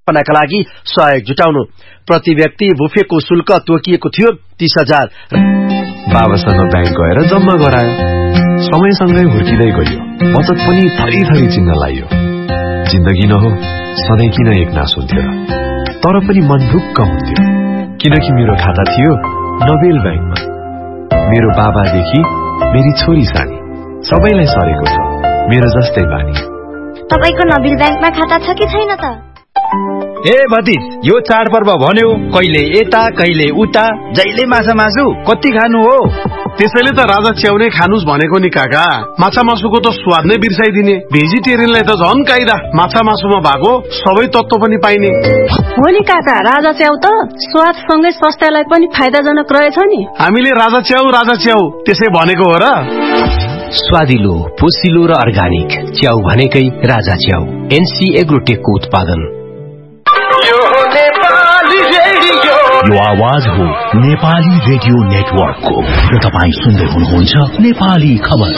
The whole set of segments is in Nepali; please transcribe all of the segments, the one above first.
व्यवस्थापनाका लागि सहयोग जुटाउनु। प्रति व्यक्ति बुफेको शुल्क तोकिएको थियो 30,000। बाबासँग ब्याङ्क गएर जम्मा गरायो, समयसँगै हुर्किँदै गयो, बचत पनि थरी चिन्न लाग्यो। जिन्दगी न हो सधैँ किन एकनास हुन्थ्यो र, तर पनि मन ढुक्क हुन्थ्यो, किनकि मेरो खाता थियो नोबेल ब्याङ्कमा। मेरो बाबादेखि मेरी छोरी सानी सबैलाई सरेको छ मेरो जस्तै बानी। तपाईको नोबेल ब्याङ्कमा खाता छ कि छैन त? ए भतिज, यो चाडपर्व भन्यो कहिले यता कहिले उता, जहिले माछा मासु कति खानु हो? त्यसैले त राजा च्याउ नै खानुस् भनेको नि काका। माछा मासुको त स्वाद नै बिर्साइदिने, भेजिटेरियनलाई त झन् काइदा। माछा मासुमा भएको सबै तत्त्व पनि पाइने हो नि काका। राजा च्याउ त स्वादसँगै स्वास्थ्यलाई पनि फाइदाजनक रहेछ नि। हामीले राजा च्याउ त्यसै भनेको हो र। स्वादिलो, पोसिलो र अर्गानिक च्याउ भनेकै राजा च्याउ। एनसी एग्रोटेकको उत्पादन। यो आवाज हो नेपाली रेडियो नेटवर्कको र तपाईं सुन्दै हुनुहुन्छ नेपाली खबर।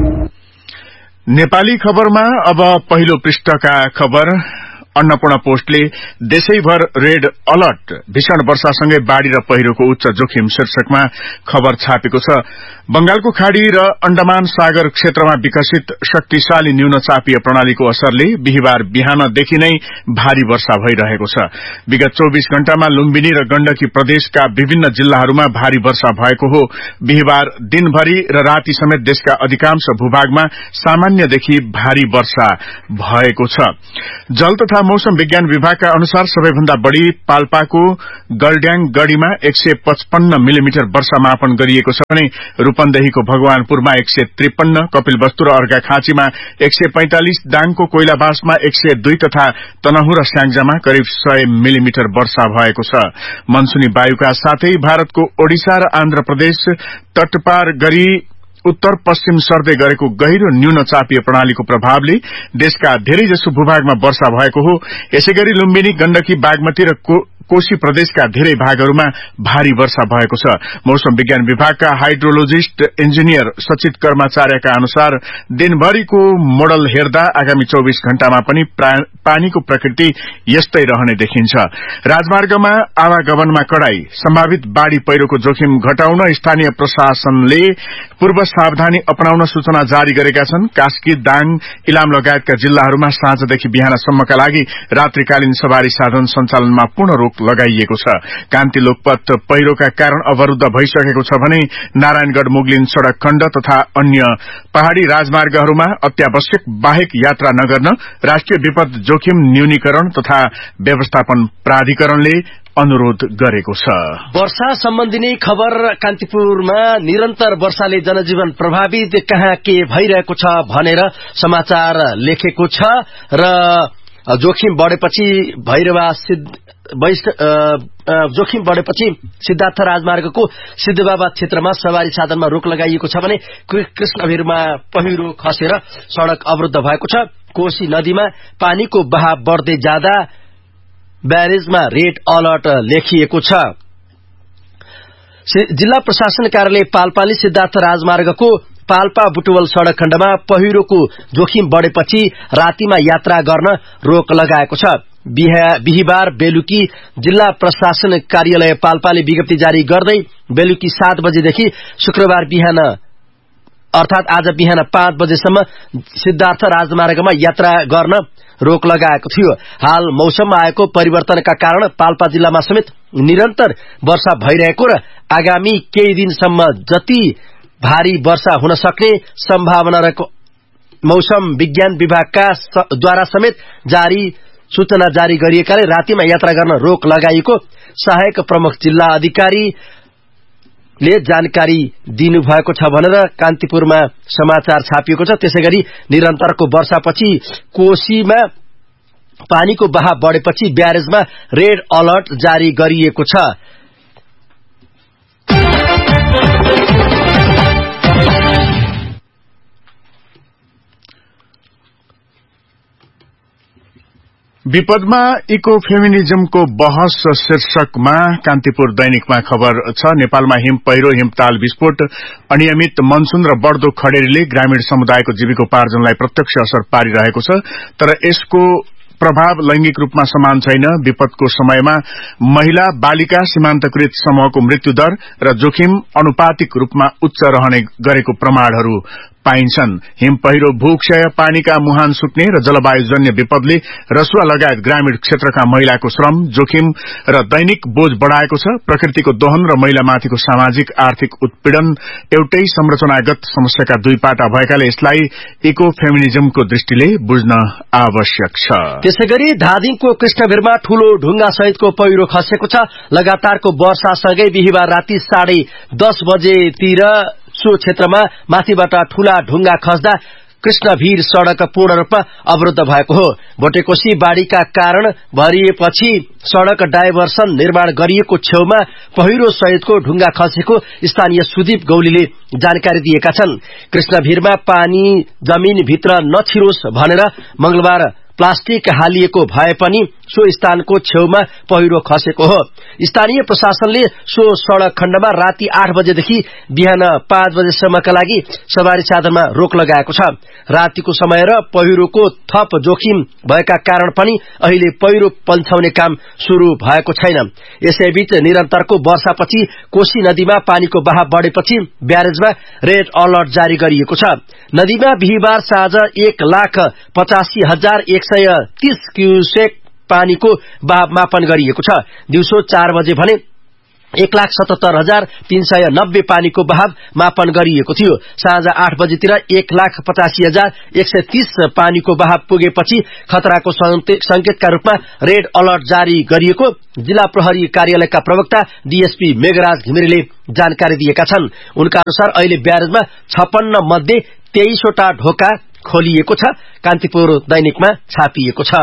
नेपाली खबरमा अब पहिलो पृष्ठका खबर। अन्नपूर्ण पोस्टले देशैभर रेड अलर्ट, भीषण वर्षासँगै बाढ़ी र पहिरोको उच्च जोखिम शीर्षकमा खबर छापेको छ। बंगालको खाड़ी र अण्डमान सागर क्षेत्रमा विकसित शक्तिशाली न्यूनचापीय प्रणालीको असरले बिहिबार बिहानदेखि नै भारी वर्षा भइरहेको छ। विगत 24 घण्टामा लुम्बिनी र गण्डकी प्रदेशका विभिन्न जिल्लाहरूमा भारी वर्षा भएको हो। बिहिबार दिनभरि र राति समेत देशका अधिकांश भूभागमा सामान्यदेखि भारी वर्षा भएको छ। जल तथा मौसम विज्ञान विभागका अनुसार सबैभन्दा बढ़ी पाल्पाको गलड्याङ गढ़ीमा 155 मिलिमिटर वर्षा मापन गरिएको छ भने रूपन्देहीको भगवानपुरमा 153, कपिलवस्तु र अर्घाखाँचीमा 145, दाङको कोइलाबासमा 102 तथा तनहुँ र स्याङ्जामा करिब 100 मिलिमिटर वर्षा भएको छ। मनसुनी वायुका साथै भारतको ओडिसा र आन्ध्र प्रदेश तटपार गरी उत्तर पश्चिम सर्दै गरेको गहिरो न्यूनचापीय प्रणालीको प्रभावले देशका धेरैजसो भूभागमा वर्षा भएको हो। यसैगरी लुम्बिनी, गण्डकी, बागमती र कोशी प्रदेशका धेरै भागहरूमा भारी वर्षा भएको छ। मौसम विज्ञान विभागका हाइड्रोलोजिस्ट इन्जिनियर सचित कर्माचार्यका अनुसार दिनभरिको मोडल हेर्दा आगामी 24 घण्टामा पनि पानीको प्रकृति यस्तै रहने देखिन्छ। राजमार्गमा आवागमनमा कडाई, सम्भावित बाढ़ी पहिरोको जोखिम घटाउन स्थानीय प्रशासनले पूर्व सावधानी अपनाउन सूचना जारी गरेका छन्। कास्की, दाङ, इलाम लगायतका जिल्लाहरूमा साँझदेखि बिहानसम्मका लागि रात्रिकालीन सवारी साधन सञ्चालनमा पूर्ण रोक लगाइएको छ। कान्ति लोकपथ पहिरोका कारण अवरूद्ध भइसकेको छ भने नारायणगढ़ मुगलिन सड़क खण्ड तथा अन्य पहाड़ी राजमार्गहरूमा अत्यावश्यक बाहेक यात्रा नगर्न राष्ट्रिय विपद जोखिम न्यूनीकरण तथा व्यवस्थापन प्राधिकरणले अनुरोध गरेको छ। वर्षा सम्बन्धी नै खबर। कान्तिपुरमा निरन्तर वर्षाले जनजीवन प्रभावित, कहाँ के भइरहेको छ भनेर समाचार लेखेको छ र जोखिम बढेपछि सिद्धार्थ राजमार्गको सिद्धबाबा क्षेत्रमा सवारी साधनमा रोक लगाइएको छ भने कृष्णभिरमा पहिरो खसेर सड़क अवरुद्ध भएको छ। कोशी नदीमा पानीको बहाव बढ्दै जाँदा ब्यारेजमा रेड अलर्ट लेखिएको छ। जिल्ला प्रशासन कार्यालय पाल्पाले सिद्धार्थ राजमार्गको पाल्पा बुटवल सड़क खण्डमा पहिरोको जोखिम बढेपछि रातिमा यात्रा गर्न रोक लगाएको छ। बिहिबार बेलुकी जिल्ला प्रशासन कार्यालय पाल्पाले विज्ञप्ति जारी गर्दै बेलुकी 7 बजेदेखि शुक्रबार बिहान अर्थात आज बिहान 5 बजेसम्म सिद्धार्थ राजमार्गमा यात्रा गर्न रोक लगाएको थियो। हाल मौसममा आएको परिवर्तनका कारण पाल्पा जिल्लामा समेत निरन्तर वर्षा भइरहेको र आगामी केही दिनसम्म जति भारी वर्षा हुन सक्ने सम्भावना रहेको मौसम विज्ञान विभागका द्वारा समेत सूचना जारी गरिएकाले रातिमा यात्रा गर्न रोक लगाइएको सहायक प्रमुख जिल्ला अधिकारीले जानकारी दिनुभएको छ भनेर कान्तिपुरमा समाचार छापिएको छ। त्यसैगरी निरन्तरको वर्षापछि कोशीमा पानीको बहाव बढेपछि ब्यारेजमा रेड अलर्ट जारी गरिएको छ। विपदमा इको फेमिनिजमको बहस शीर्षकमा कान्तिपुर दैनिकमा खबर छ। नेपालमा हिम पहिरो, हिमताल विस्फोट, अनियमित मनसून र बढ्दो खडेरीले ग्रामीण समुदायको जीविकोपार्जनलाई प्रत्यक्ष असर पारिरहेको छ। तर यसको प्रभाव लैंगिक रूपमा समान छैन। विपदको समयमा महिला बालिका सीमान्तकृत समूहको मृत्यु दर र जोखिम अनुपातिक रूपमा उच्च रहने गरेको प्रमाणहरू पाइन्छन्। हिम पहिरो, भूक्षय, पानीका मुहान सुक्ने र जलवायुजन्य विपदले रसुवा लगायत ग्रामीण क्षेत्रका महिलाको श्रम, जोखिम र दैनिक बोझ बढ़ाएको छ। प्रकृतिको दोहन र महिलामाथिको सामाजिक आर्थिक उत्पीड़न एउटै संरचनागत समस्याका दुई पाटा भएकाले यसलाई इको फेमिनिजमको दृष्टिले बुझ्न आवश्यक छ। त्यसैगरी धादिङको कृष्णभिरमा ठूलो ढुंगा सहितको पहिरो खसेको छ। लगातारको वर्षासँगै बिहिबार राति 10:30 बजेतिर सो क्षेत्रमा माथिबाट ठूला ढुंगा खस्दा कृष्णभीर सड़क पूर्ण रूपमा अवरुद्ध भएको हो। भोटेकोशी बाढ़ीका कारण भरिएपछि सड़क डाइभर्सन निर्माण गरिएको छेउमा पहिरो सहितको ढुंगा खसेको स्थानीय सुदीप गौलीले जानकारी दिएका छन्। कृष्णभीरमा पानी जमीन भित्र नछिरोस् भनेर मंगलबार प्लास्टिक हालिएको भए पनि सो स्थानको छेउमा पहिरो खसेको हो। स्थानीय प्रशासनले सो सड़क खण्डमा राति 8 बजेदेखि बिहान 5 बजेसम्मका लागि सवारी साधनमा रोक लगाएको छ। रातिको समय र पहिरोको थप जोखिम भएका कारण पनि अहिले पहिरो पल्छाउने काम शुरू भएको छैन। यसैबीच निरन्तरको वर्षापछि कोशी नदीमा पानीको बहाव बढेपछि ब्यारेजमा रेड अलर्ट जारी गरिएको छ। नदीमा बिहिबार साँझ 1,85,130 क्यूसेक पानीको बहाव मापन गरिएको छ। दिउँसो 4 बजे भने 1,77,390 पानीको बहाव मापन गरिएको थियो। साँझ 8 बजेतिर 1,85,130 पानीको बहाव पुगेपछि खतराको संकेतका रूपमा रेड अलर्ट जारी गरिएको जिल्ला प्रहरी कार्यालयका प्रवक्ता डीएसपी मेघराज घिमिरेले जानकारी दिएका छन्। उनका अनुसार अहिले ब्यारेजमा 56 मध्ये 23 वटा ढोका खोलिएको छ। कान्तिपुर दैनिकमा छापिएको छ।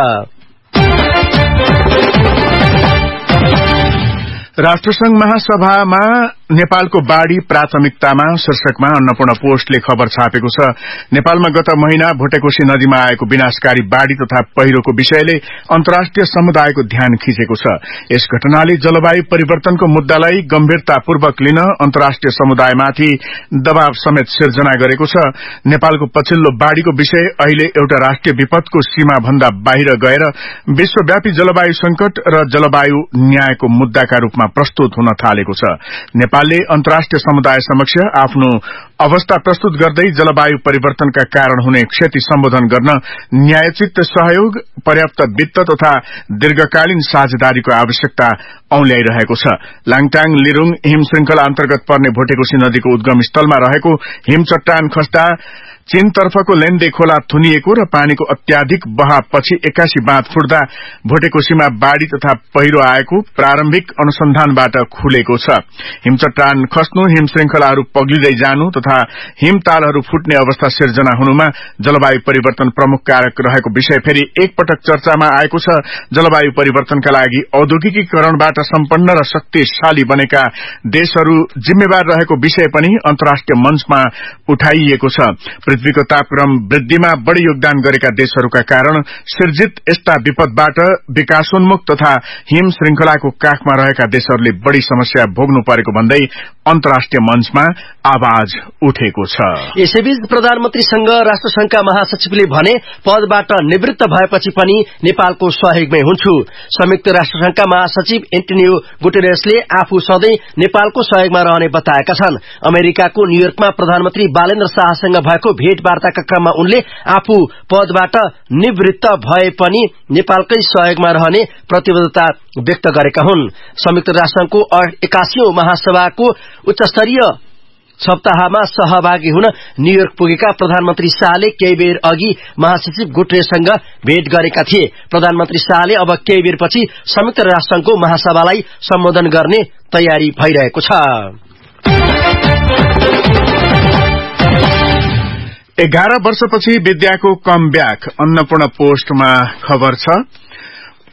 राष्ट्रसंघ महासभामा नेपालको बाढ़ी प्राथमिकतामा शीर्षकमा अन्नपूर्ण पोस्टले खबर छापेको छ। नेपालमा गत महिना भोटेकोशी नदीमा आएको विनाशकारी बाढ़ी तथा पहिरोको विषयले अन्तर्राष्ट्रिय समुदायको ध्यान खिचेको छ। यस घटनाले जलवायु परिवर्तनको मुद्दालाई गम्भीरतापूर्वक लिन अन्तर्राष्ट्रिय समुदायमाथि दबाव समेत सिर्जना गरेको छ। नेपालको पछिल्लो बाढ़ीको विषय अहिले एउटा राष्ट्रिय विपदको सीमा भन्दा बाहिर गएर विश्वव्यापी जलवायु संकट र जलवायु न्यायको मुद्दाका रूपमा प्रस्तुत हुन थालेको छ। नेपालले अन्तर्राष्ट्रिय समुदाय समक्ष आफ्नो अवस्था प्रस्तुत गर्दै जलवायु परिवर्तनका कारण हुने क्षति सम्बोधन गर्न न्यायोचित सहयोग, पर्याप्त वित्त तथा दीर्घकालीन साझेदारीको आवश्यकता औल्याइरहेको छ। लाङटाङ लिरूङ हिम श्रृंखला अन्तर्गत पर्ने भोटेकोशी नदीको उद्गम स्थलमा रहेको हिम चट्टान खस्दा चीनतर्फको लेन्डे खोला थुनिएको र पानीको अत्याधिक बहावपछि 81 बाँध फुट्दा भोटेकोशीमा बाढ़ी तथा पहिरो आएको प्रारम्भिक अनुसन्धानबाट खुलेको छ। हिमचट्टान खस्नु, हिम श्रृंखलाहरू पग्लिँदै जानु तथा हिमतालहरू फुट्ने अवस्था सिर्जना हुनुमा जलवायु परिवर्तन प्रमुख कारक रहेको विषय फेरि एकपटक चर्चामा आएको छ। जलवायु परिवर्तनका लागि औद्योगिकीकरणबाट सम्पन्न र शक्तिशाली बनेका देशहरू जिम्मेवार रहेको विषय पनि अन्तर्राष्ट्रिय मञ्चमा उठाइएको छ। पृथ्वीको तापक्रम वृद्धिमा बढ़ी योगदान गरेका देशहरूका कारण सिर्जित यस्ता विपदबाट विकासोन्मुख तथा हिम श्रृंखलाको काखमा रहेका देशहरूले बढ़ी समस्या भोग्नु परेको भन्दै अन्तर्राष्ट्रिय मञ्चमा आवाज उठेको छ। यसैबीच प्रधानमन्त्रीसँग राष्ट्रसंघका महासचिवले भने पदबाट निवृत्त भएपछि पनि नेपालको सहयोगमै हुन्छु। संयुक्त राष्ट्रसंघका महासचिव एन्टोनियो गुटेरेसले आफू सधैं नेपालको सहयोगमा रहने बताएका छन्। अमेरिकाको न्यूयोर्कमा प्रधानमन्त्री बालेन्द्र शाहसँग भएको भेटवार्ताका क्रममा उनले आफू पदबाट निवृत्त भए पनि नेपालकै सहयोगमा रहने प्रतिबद्धता व्यक्त गरेका हुन्। संयुक्त राष्ट्रसंघको 81औं महासभाको उच्चस्तरीय सप्ताहमा सहभागी हुन न्यूयोर्क पुगेका प्रधानमन्त्री शाहले केही बेर अघि महासचिव गुटेरेससँग भेट गरेका थिए। प्रधानमन्त्री शाहले अब केही बेरपछि संयुक्त राष्ट्रसंघको महासभालाई सम्बोधन गर्ने तयारी भइरहेको छ। 11 वर्षपछि विद्याको कमब्याक अन्नपूर्ण पोस्टमा खबर छ।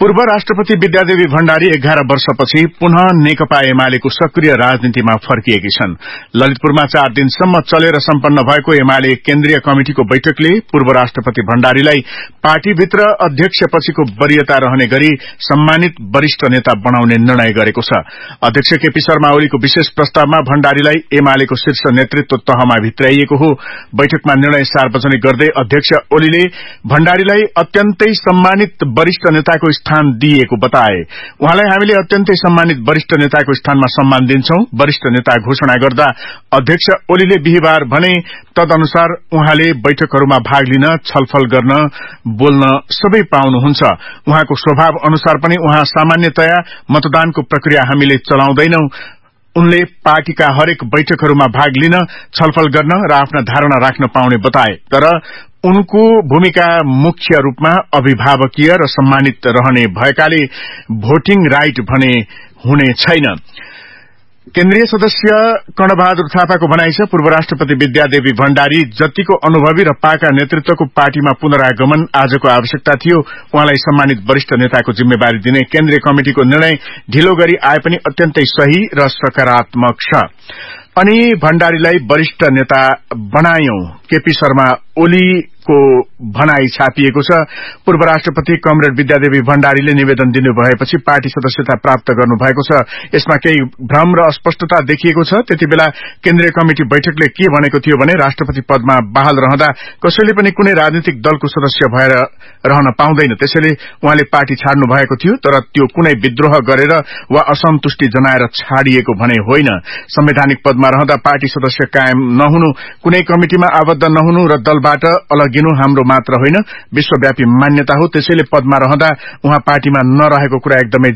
पूर्व राष्ट्रपति विद्यादेवी भण्डारी 11 वर्षपछि पुनः नेकपा एमालेको सक्रिय राजनीतिमा फर्किएकी छन्। ललितपुरमा 4 दिनसम्म चलेर सम्पन्न भएको एमाले केन्द्रीय कमिटिको बैठकले पूर्व राष्ट्रपति भण्डारीलाई पार्टीभित्र अध्यक्षपछिको वरियता रहने गरी सम्मानित वरिष्ठ नेता बनाउने निर्णय गरेको छ। अध्यक्ष केपी शर्मा ओलीको विशेष प्रस्तावमा भण्डारीलाई एमालेको शीर्ष नेतृत्व तहमा भित्राइएको हो। बैठकमा निर्णय सार्वजनिक गर्दै अध्यक्ष ओलीले भण्डारीलाई अत्यन्तै सम्मानित वरिष्ठ नेताको स्थान दिएको बताए। उहाँलाई हामीले अत्यन्तै सम्मानित वरिष्ठ नेताको स्थानमा सम्मान दिन्छौं। वरिष्ठ नेता घोषणा गर्दा अध्यक्ष ओलीले बिहीबार भने तदनुसार उहाँले बैठकहरूमा भाग लिन, छलफल गर्न, बोल्न सबै पाउनुहुन्छ। उहाँको स्वभाव अनुसार पनि उहाँ सामान्यतया मतदानको प्रक्रिया हामीले चलाउँदैनौं। उनले पार्टीका हरेक बैठकहरूमा भाग लिन, छलफल गर्न र आफ्ना धारणा राख्न पाउने बताए। तर उनको भूमिका मुख्य रूपमा अभिभावकीय र सम्मानित रहने भएकाले भोटिङ राइट भने हुने छैन। केन्द्रीय सदस्य कर्णबहादुर थापाको भनाइ छ, पूर्व राष्ट्रपति विद्यादेवी भण्डारी जतिको अनुभवी र पाका नेतृत्वको पार्टीमा पुनरागमन आजको आवश्यकता थियो। उहाँलाई सम्मानित वरिष्ठ नेताको जिम्मेवारी दिने केन्द्रीय कमिटिको निर्णय ढिलो गरी आए पनि अत्यन्तै सही र सकारात्मक छ। अनि भण्डारीलाई वरिष्ठ नेता बनायौं, केपी शर्मा ओलीको भनाई छापिएको छ। पूर्व राष्ट्रपति कमरेड विद्यादेवी भण्डारीले निवेदन दिनुभएपछि पार्टी सदस्यता प्राप्त गर्नुभएको छ। यसमा केही भ्रम र अस्पष्टता देखिएको छ। त्यतिबेला केन्द्रीय कमिटी बैठकले के भनेको थियो भने राष्ट्रपति पदमा बहाल रहँदा कसैले पनि कुनै राजनीतिक दलको सदस्य भएर रहन पाउँदैन। त्यसैले उहाँले पार्टी छाड्नु भएको थियो, तर त्यो कुनै विद्रोह गरेर वा असन्तुष्टि जनाएर छाडिएको भने होइन। संवैधानिक पदमा रहँदा पार्टी सदस्य कायम नहुनु, कुनै कमिटिमा आबद्ध नहुनु र दलबाट अलगिनु हाम्रो मात्र होइन, विश्वव्यापी मान्यता हो। त्यसैले पदमा रहँदा उहाँ पार्टीमा नरहेको कुरा एकदमै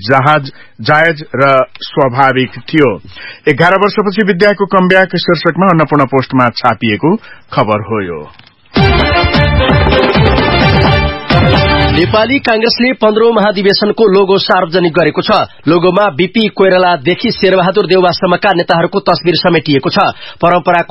जायज र स्वाभाविक थियो। 11 वर्षपछि विद्याको कमब्याक शीर्षकमा अन्नपूर्ण पोस्टमा छापिएको खबर हो। यो नेपाली कांग्रेसले 15औं महाधिवेशनको लोगो सार्वजनिक गरेको छ। लोगोमा बीपी कोइरालादेखि शेरबहादुर देउवासम्मका नेताहरूको तस्बिर समेटिएको छ। परम्पराको